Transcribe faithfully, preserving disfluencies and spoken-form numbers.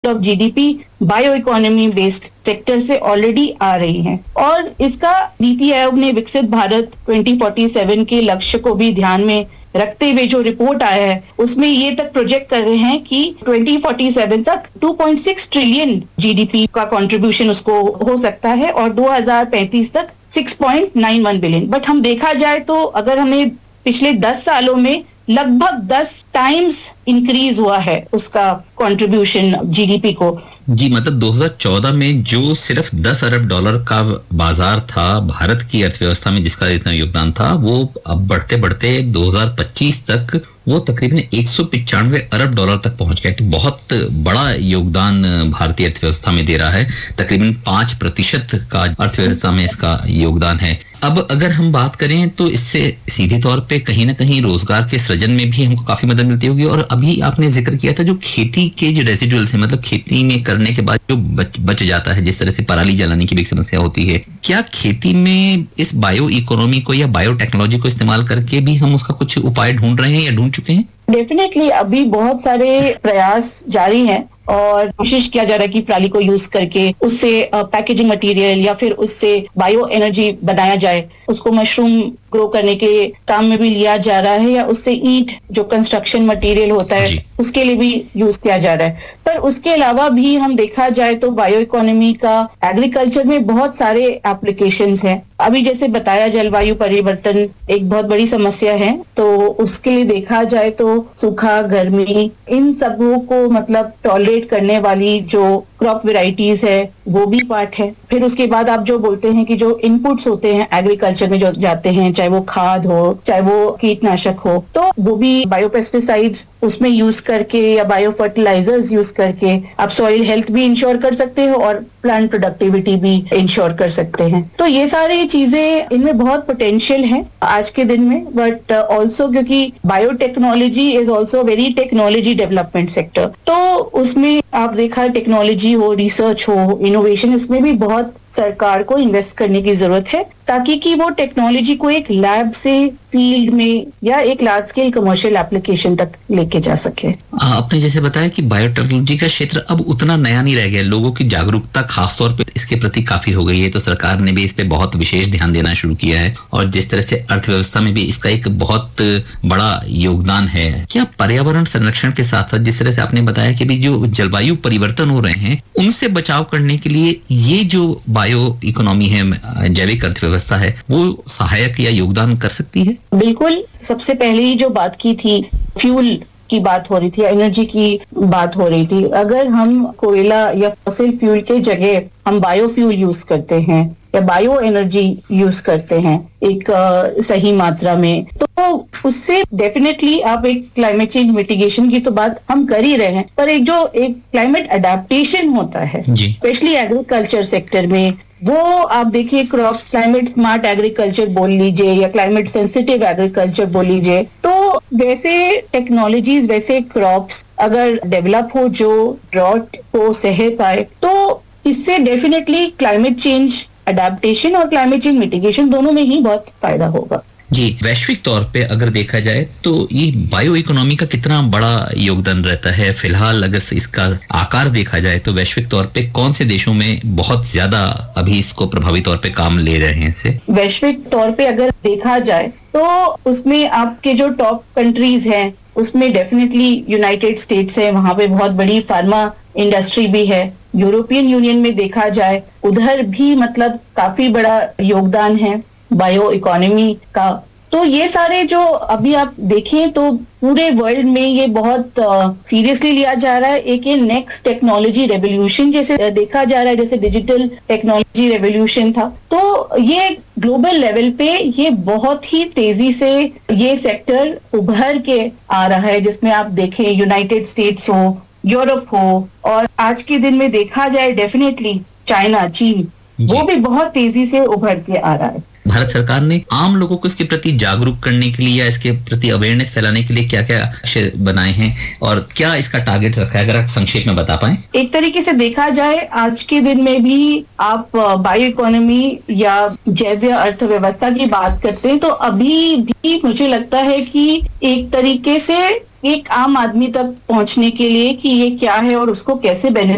Of GDP bio economy based sector से already आ रही हैं और इसका नीति आयोग ने विकसित भारत ट्वेंटी फोर्टी सेवन के लक्ष्य को भी ध्यान में रखते हुए जो रिपोर्ट आया है उसमें ये तक प्रोजेक्ट कर रहे हैं कि ट्वेंटी फोर्टी सेवन तक two point six trillion GDP का कंट्रीब्यूशन उसको हो सकता है और दो हज़ार पैंतीस तक six point nine one billion. But हम देखा जाए तो अगर हमने पिछले दस सालों में लगभग दस टाइम्स इंक्रीज हुआ है उसका कंट्रीब्यूशन जीडीपी को। जी, मतलब दो हज़ार चौदह में जो सिर्फ दस अरब डॉलर का बाजार था भारत की अर्थव्यवस्था में, जिसका इतना योगदान था, वो अब बढ़ते बढ़ते दो हज़ार पच्चीस तक वो तकरीबन एक सौ पिचानवे अरब डॉलर तक पहुंच गया। तो बहुत बड़ा योगदान भारतीय अर्थव्यवस्था में दे रहा है, तकरीबन पांच प्रतिशत का अर्थव्यवस्था में इसका योगदान है। अब अगर हम बात करें तो इससे सीधे तौर पे कहीं ना कहीं रोजगार के सृजन में भी हमको काफी मदद मिलती होगी। और अभी आपने जिक्र किया था जो खेती के जो रेजिडुअल्स है, मतलब खेती में करने के बाद जो बच, बच जाता है, जिस तरह से पराली जलाने की भी समस्या होती है, क्या खेती में इस बायो इकोनॉमी को या बायो टेक्नोलॉजी को इस्तेमाल करके भी हम उसका कुछ उपाय ढूंढ रहे हैं या ढूंढ चुके हैं? डेफिनेटली अभी बहुत सारे प्रयास जारी हैं और कोशिश किया जा रहा है कि पराली को यूज करके उससे पैकेजिंग मटेरियल या फिर उससे बायो एनर्जी बनाया जाए। उसको मशरूम ग्रो करने के काम में भी लिया जा रहा है या उससे ईंट जो कंस्ट्रक्शन मटेरियल होता है उसके लिए भी यूज किया जा रहा है। पर उसके अलावा भी हम देखा जाए तो बायो इकोनॉमी का एग्रीकल्चर में बहुत सारे एप्लीकेशंस हैं। अभी जैसे बताया जलवायु परिवर्तन एक बहुत बड़ी समस्या है, तो उसके लिए देखा जाए तो सूखा, गर्मी, इन सबों को मतलब टॉलरेट करने वाली जो क्रॉप वेराइटीज है वो भी पार्ट है। फिर उसके बाद आप जो बोलते हैं कि जो इनपुट्स होते हैं एग्रीकल्चर में जो जाते हैं, चाहे वो खाद हो चाहे वो कीटनाशक हो, तो वो भी बायोपेस्टिसाइड उसमें यूज करके या बायो फर्टिलाइजर्स यूज करके आप सॉइल हेल्थ भी इंश्योर कर सकते हो और प्लांट प्रोडक्टिविटी भी इंश्योर कर सकते हैं। तो ये सारी चीजें, इनमें बहुत पोटेंशियल है आज के दिन में। बट ऑल्सो क्योंकि biotechnology is also very technology development sector, तो उसमें आप देखा टेक्नोलॉजी हो, रिसर्च हो, इनोवेशन, इसमें भी बहुत सरकार को इन्वेस्ट करने की जरूरत है ताकि कि वो टेक्नोलॉजी को एक लैब से फील्ड में या एक लार्ज स्केल कमर्शियल एप्लीकेशन तक लेके जा सके। आपने जैसे बताया कि बायोटेक्नोलॉजी का क्षेत्र अब उतना नया नहीं रह गया, लोगों की जागरूकता खासतौर पे इसके प्रति काफी हो गई है, तो सरकार ने भी इस पे बहुत विशेष ध्यान देना शुरू किया है और जिस तरह से अर्थव्यवस्था में भी इसका एक बहुत बड़ा योगदान है। क्या पर्यावरण संरक्षण के साथ साथ जिस तरह से आपने बताया कि भी जो जलवायु परिवर्तन हो रहे हैं उनसे बचाव करने के लिए ये जो बायो इकोनॉमी है, जैविक अर्थव्यवस्था है, वो सहायक या योगदान कर सकती है? बिल्कुल। सबसे पहले ही जो बात की थी, फ्यूल की बात हो रही थी, एनर्जी की बात हो रही थी। अगर हम कोयला या फॉसिल फ्यूल के जगह हम बायोफ्यूल यूज करते हैं या बायो एनर्जी यूज करते हैं एक आ, सही मात्रा में, तो उससे डेफिनेटली आप एक क्लाइमेट चेंज मिटिगेशन की तो बात हम कर ही रहे हैं, पर एक जो एक क्लाइमेट अडेप्टेशन होता है स्पेशली एग्रीकल्चर सेक्टर में, वो आप देखिए क्रॉप क्लाइमेट स्मार्ट एग्रीकल्चर बोल लीजिए या क्लाइमेट सेंसिटिव एग्रीकल्चर बोल लीजिए, तो वैसे टेक्नोलॉजीज, वैसे क्रॉप्स अगर डेवलप हो जो ड्रॉट को सह पाए, तो इससे डेफिनेटली क्लाइमेट चेंज अडेप्टेशन और क्लाइमेट चेंज मिटिगेशन दोनों में ही बहुत फायदा होगा। जी, वैश्विक तौर पे अगर देखा जाए तो ये बायो इकोनॉमी का कितना बड़ा योगदान रहता है? फिलहाल अगर इसका आकार देखा जाए तो वैश्विक तौर पे कौन से देशों में बहुत ज्यादा अभी इसको प्रभावी तौर पे काम ले रहे हैं इसे? वैश्विक तौर पे अगर देखा जाए तो उसमें आपके जो टॉप कंट्रीज हैं उसमें डेफिनेटली यूनाइटेड स्टेट्स है, वहां पे बहुत बड़ी फार्मा इंडस्ट्री भी है। यूरोपियन यूनियन में देखा जाए उधर भी मतलब काफी बड़ा योगदान है बायो इकोनॉमी का। तो ये सारे जो अभी आप देखें तो पूरे वर्ल्ड में ये बहुत सीरियसली uh, लिया जा रहा है। एक ये नेक्स्ट टेक्नोलॉजी रेवोल्यूशन जैसे देखा जा रहा है, जैसे डिजिटल टेक्नोलॉजी रेवोल्यूशन था, तो ये ग्लोबल लेवल पे ये बहुत ही तेजी से ये सेक्टर उभर के आ रहा है, जिसमें आप देखें यूनाइटेड स्टेट्स हो, यूरोप हो, और आज के दिन में देखा जाए डेफिनेटली चाइना, चीन, वो भी बहुत तेजी से उभर के आ रहा है। भारत सरकार ने आम लोगों को इसके प्रति जागरूक करने के लिए या इसके प्रति अवेयरनेस फैलाने के लिए क्या क्या लक्ष्य बनाए हैं और क्या इसका टारगेट रखा है, अगर आप संक्षेप में बता पाएं? एक तरीके से देखा जाए आज के दिन में भी आप बायो इकोनॉमी या जैव अर्थव्यवस्था की बात करते हैं तो अभी भी मुझे लगता है कि एक तरीके से एक आम आदमी तक पहुंचने के लिए कि ये क्या है और उसको कैसे बेनिफिट